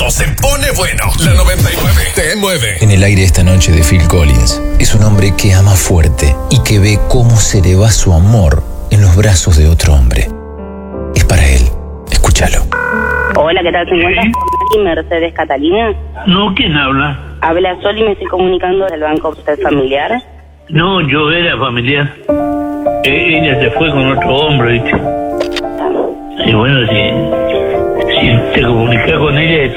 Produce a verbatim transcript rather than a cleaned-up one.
Esto se pone bueno. La noventa y nueve te mueve. En el aire esta noche de Phil Collins. Es un hombre que ama fuerte y que ve cómo se le va su amor en los brazos de otro hombre. Es para él. Escúchalo. Hola, ¿qué tal? ¿Se encuentra por Mercedes Catalina? No, ¿quién habla? Habla Sol y me estoy comunicando del banco. ¿Usted familiar? No, yo era familiar. Eh, ella se fue con otro hombre, ¿viste? Y bueno, si, si te comunicas con ella...